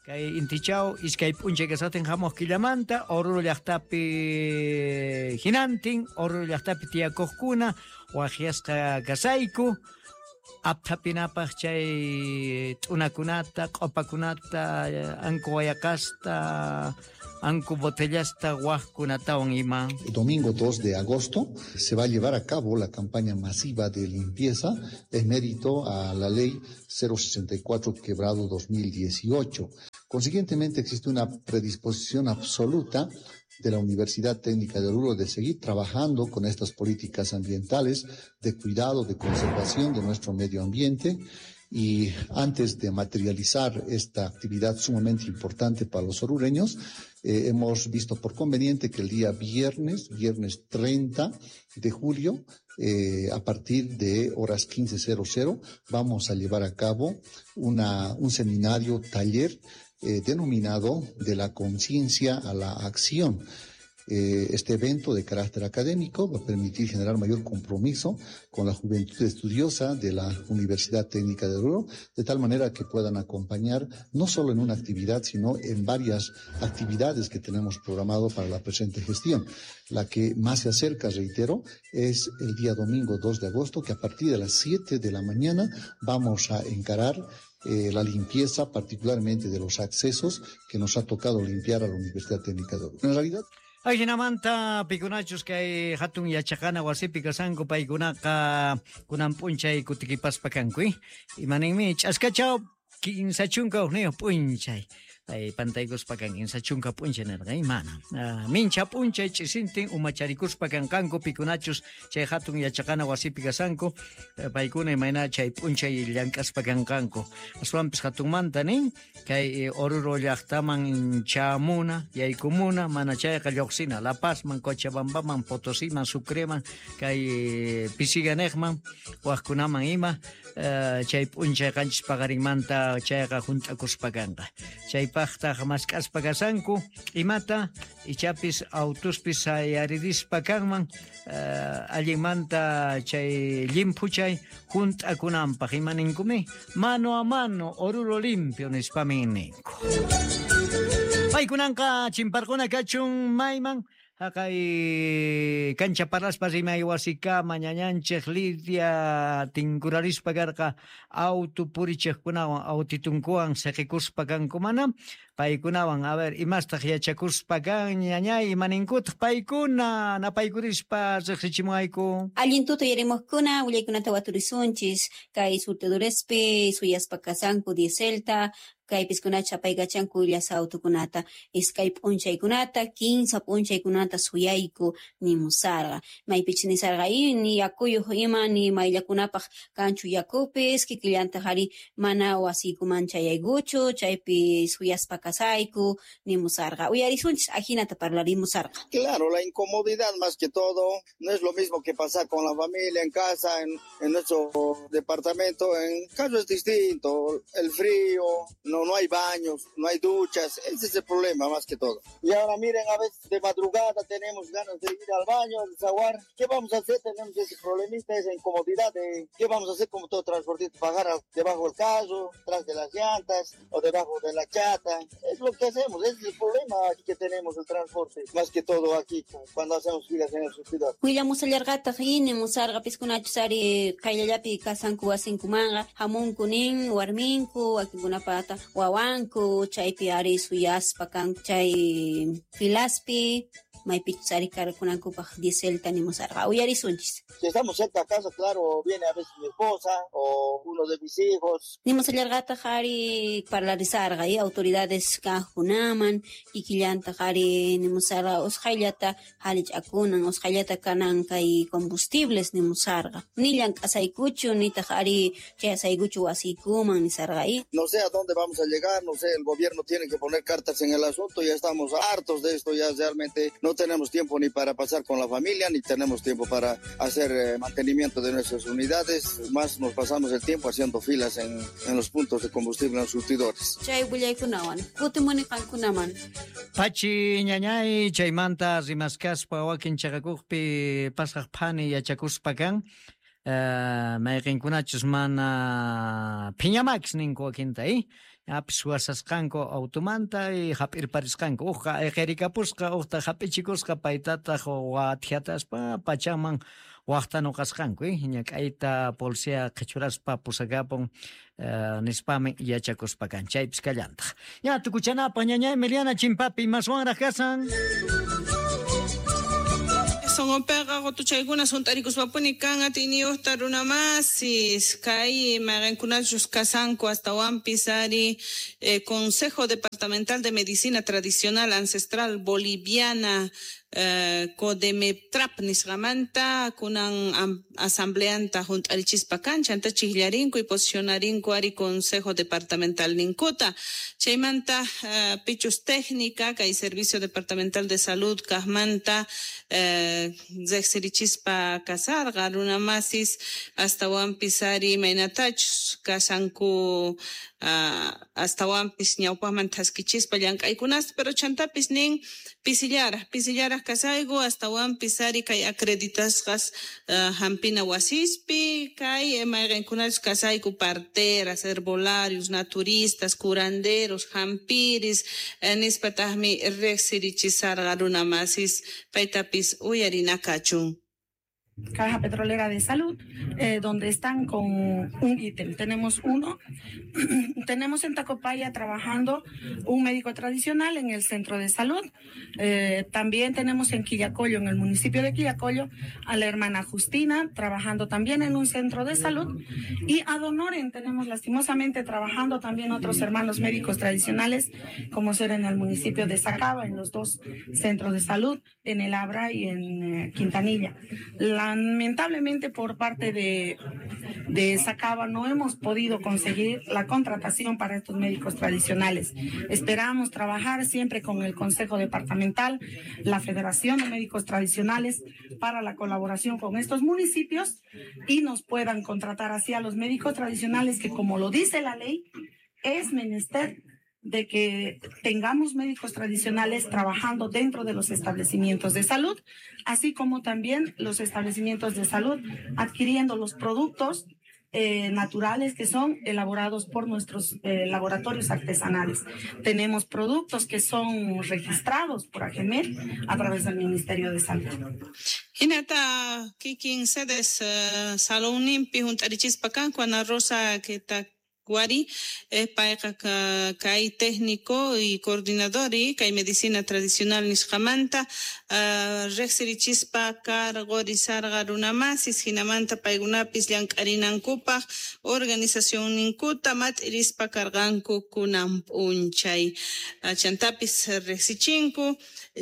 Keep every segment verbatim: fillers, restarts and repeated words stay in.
kay intichao iskay punche kasaten hamos killamanta oruro llaqtapi hinantin oruro llaqtapi tiyakuqkuna wajiasqa kasayku apthapinapaq chay t'unakunata q'upakunata anku wayaqasta anku botellasta waqkunatawan ima. El domingo dos de agosto se va a llevar a cabo la campaña masiva de limpieza en mérito a la ley cero sesenta y cuatro quebrado dos mil dieciocho. Consiguientemente existe una predisposición absoluta de la Universidad Técnica de Oruro de seguir trabajando con estas políticas ambientales de cuidado, de conservación de nuestro medio ambiente. Y antes de materializar esta actividad sumamente importante para los orureños, eh, hemos visto por conveniente que el día viernes, viernes treinta de julio, eh, a partir de horas quince cero cero, vamos a llevar a cabo una, un seminario taller eh, denominado de la conciencia a la acción. Este evento de carácter académico va a permitir generar mayor compromiso con la juventud estudiosa de la Universidad Técnica de Oruro, de tal manera que puedan acompañar no solo en una actividad, sino en varias actividades que tenemos programado para la presente gestión. La que más se acerca, reitero, es el día domingo dos de agosto, que a partir de las siete de la mañana vamos a encarar Eh, la limpieza, particularmente de los accesos que nos ha tocado limpiar a la Universidad Técnica de Oruro. En realidad, Ayinamanta pikunachus kay hatun yachaqana wasipi kasanku paykunaqa kunan p'unchay kutikipaspakanku imanimi ch'askachaw quince chunka uqniyuq p'unchay ay pantaykuspakan quince chunka p'unchay nirqa imana mincha p'unchay ch'isintin umacharikuspakan kanku pikunachus chay hatun yachaqana wasipi kasanku paykuna imayna chay p'unchay llank'aspakan kanku aswanpis hatunmanta nin kay Oruro llaqtaman chamuna yaykumuna mana chayqa lluqsina La Pazman, Cochabambaman, Potosiman, Sucreman kay Pisiganejman waqkunaman ima chay p'unchay qanchis paqarinmanta chayqa hunt'akuspakanqa chaypaqtaq mask'aspa kasanku imata ichapis autospis yaridispa kanman allinmanta chay limpuchay hunt'akunanpaq imaninkumi mano a mano Oruro limpio nispami ninku paykunanqa chimparquna kachun mayman haqay kancha paraspa rimay wasika mañañanchik Lidia tinkurarispa karqa auto purichiqkunawan autitunkuwan seqikuspa kanku mana paykunawan a ver imastaq yachakuspa kan ñañay imaninkutaq paykuna napaykurispa riqsichimuayku allintuta yarimuqkuna willaykunata waturisunchis kay surtedorespi suyaspa kasanku dieselta kay piskunacha paygachanku illas autokunata iskay p'unchaykunata quince p'unchaykunata suyayku nimusarqa maypich nisarqa ni yakuyuq ima ni mayllakunapaq kanchu yakupis kikillantaq ari mana wasiykuman chayaykuchu chaypi suyaspa kasayku nimusarqa uyarisunchis ajinata parlarimusarqa. Claro, la incomodidad más que todo no es lo mismo que pasar con la familia en casa, en, en nuestro departamento. En caso es distinto, el frío, no No, no hay baños, no hay duchas, ese es el problema más que todo. Y ahora miren, a veces de madrugada tenemos ganas de ir al baño, al desaguar. ¿Qué vamos a hacer? Tenemos ese problemita, esa incomodidad de qué vamos a hacer como todo transportista, pagar debajo del carro, tras de las llantas o debajo de la chata. Es lo que hacemos, ese es el problema que tenemos el transporte, más que todo aquí cuando hacemos filas en el surtidor. Cuidamos el largata gine, musarga piskunachusari, kailayapi kasanku asinkumanga, hamunkunin, warminku, akikunapata. Wawanku, chaypi ari suyaspa kan chay filaspi, maypi chari karakunankupaq dieselta nimusarqa uyarisunchis. Si estamos cerca a casa, claro, viene a veces mi esposa o uno de mis hijos. Nimusallarqata qhari parlarisarqa y autoridades kaqkunaman kikillanta qhari nimusarqa usqhayllata halich'akunan usqhayllata kanan kay combustibles nimusarqa nillan k'asaykuchu nitaq qhari chay asaykuchu wasiykuman nisarqa y no sé a dónde vamos a llegar, no sé, el gobierno tiene que poner cartas en el asunto, ya estamos hartos de esto, ya realmente no tenemos tiempo ni para pasar con la familia, ni tenemos tiempo para hacer eh, mantenimiento de nuestras unidades, más nos pasamos el tiempo haciendo filas en, en los puntos de combustible en los surtidores. Chay willaykunawan, kutimuni kankunaman. Pachi ñañay chaymanta rimaskaspa wakin chaqakuqpi pasaq phani yachakuspa kan Uh, mayqinkunachus mana phiñamax ninku wakintay apis wasasqanku automanta y hap'irparisqanku uqa qerikapusqa uqta hap'ichikusqa paytataq wathiataspa pachaman waqta nuqasqanku ña k'ayta polcia qichuraspa pusakapun uh, nispami yachakuspa kan chaypis kallantaq ña tukuchanapaq ñaña Emiliana chimpapi imaswanraq kasan. Son pega gotuchayguna suntarikuspapuni kan atiniuhta runamasis kay magankunachus kasanku hasta Pisari eh, Consejo Departamental de Medicina Tradicional Ancestral Boliviana Uh, Codemetrap nisgamanta kunan um, asambleanta junto alichispa cancha anta chihlarinko y posicionarinko ari Consejo Departamental ninkuta chaymanta uh, pichus técnica kay Servicio Departamental de Salud kahmanta uh, zexirichispa kasarga runamasis hasta Pisari mainatach kasanku uh, hasta Wampis ñawpajman taskichispa llank'aykunas pero chantapis nin pisillara pisillara kasaygu hasta Pisari kay acreditasqas uh, hampina wasispi kay mayqinkunachu kasayku parteras, herbolarios, naturistas, curanderos, hampiris uh, nispataqmi reqsirichisarqa runamasis paytapis uyarinakachun. Caja Petrolera de Salud, eh, donde están con un ítem. Tenemos uno, tenemos en Tacopaya trabajando un médico tradicional en el centro de salud. Eh, también tenemos en Quillacollo, en el municipio de Quillacollo, a la hermana Justina, trabajando también en un centro de salud. Y a Donoren tenemos lastimosamente trabajando también otros hermanos médicos tradicionales, como ser en el municipio de Sacaba, en los dos centros de salud, en El Abra y en eh, Quintanilla. La Lamentablemente por parte de, de Sacaba no hemos podido conseguir la contratación para estos médicos tradicionales. Esperamos trabajar siempre con el Consejo Departamental, la Federación de Médicos Tradicionales para la colaboración con estos municipios y nos puedan contratar así a los médicos tradicionales que, como lo dice la ley, es menester de que tengamos médicos tradicionales trabajando dentro de los establecimientos de salud, así como también los establecimientos de salud adquiriendo los productos eh, naturales que son elaborados por nuestros eh, laboratorios artesanales. Tenemos productos que son registrados por AGEMER a través del Ministerio de Salud. Hinata kikin sedes salón nimpi juntarichispa Ana Rosa que ta Guari, eh, paika kai técnico y coordinador y kai medicina tradicional nishamanta, uh, rexirichispa cargorizarga runamasis, hinamanta paigunapis llank'arinankupa, organización ninkuta mat irispa carganku kunam unchay. Uh, chantapis rexichinku,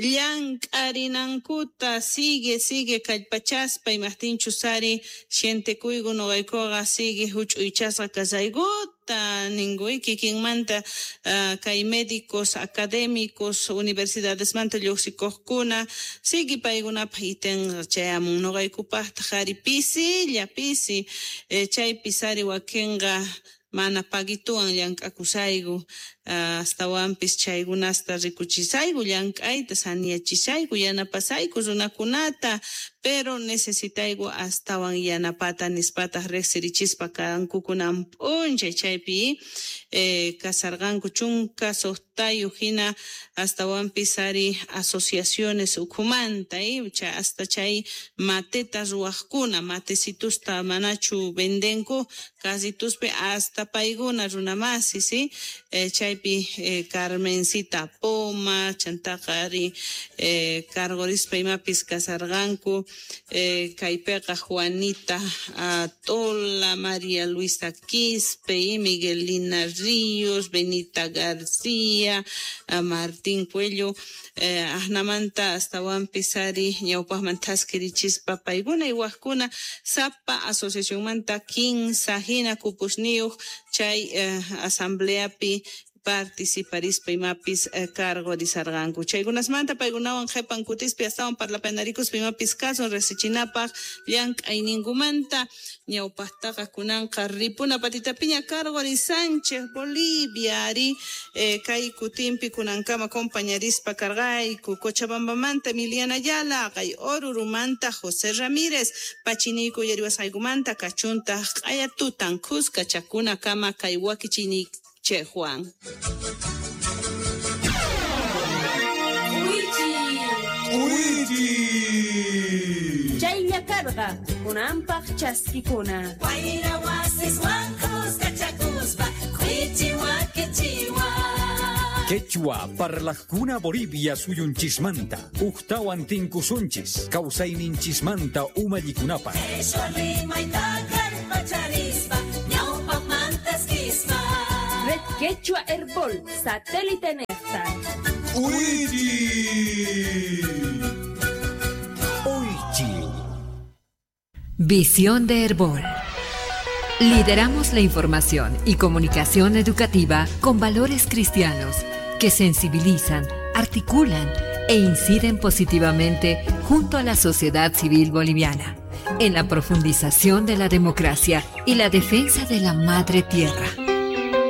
llank'arinankuta sigue, sigue kallpachaspa imahtinchu sari, xientekuygu nogaikoga sigue huch'uychasqa kasaygut, ningui kikinmanta uh, kay médicos académicos universidades manta lluqsikuqkuna sigi paykunapaq iten chayamun noqaykupaq qhari pisi llapisi eh, chay pisari wakinqa mana pagituwan llank'akusaygu uh, astawanpis chaykunasta rikuchisaygu llank'ayta saneachisaygu yanapasayku runakunata pero necesitaygu astawan yanapata nispataq reqsirichispa kanku kunan p'unchay chaypi eh, kasarqanku chunka suqtayu hina astawanpis ari asociaciones ukhumanta eh, cha hasta chay mateta ruwaqkuna matecitusta manachu vendenku casituspi hasta payguna runamasi ¿sí? eh, chaypi eh, Carmencita Poma chantaqari eh, cargorispa imapis kasarqanku Eh, Caipeca Juanita Atola, María Luisa Quispe, Miguelina Ríos, Benita García, Martín Cuello, eh, Ahnamanta hasta Pisari, Ñaupamantaskirichispa Paiguna y Huascuna, Zapa, Asociación Manta quince, Jina Cupusniuj, Chay, eh, Asamblea Pi, participarispa imapis eh, cargo de sarganku. Chaygunas manta paigunawan jepan kutispi astawan parlapenaricus imapis caso resichinapaq llank ayningumanta ñawpaqtaqa kunanqa ripuna patitapiña cargo de Sánchez Bolivia ari eh, kay kutimpi kunankama compañerispa cargayku Cochabamba manta Emiliana Ayala kay Oruro manta José Ramírez pachiniku yariwasaygumanta kachunta q'ayatutan Cusca chakuna kama kay wakichinik Che Juan. Uiji. Chaylla carga, kunampaq chaskikuna. Wayra wasis wankos kachakuspa, Quichiwa quechua. Quechua parlaqkuna Bolivia suyunchismanta, uktawan tinkusunchis, kawsayninchismanta umallikunapa. Eso rimayta karpacharispa, ñawpaq mantaskispa. Red Quechua Herbol, satélite Néctar. Uiji. Visión de Herbol. Lideramos la información y comunicación educativa con valores cristianos que sensibilizan, articulan e inciden positivamente junto a la sociedad civil boliviana en la profundización de la democracia y la defensa de la madre tierra.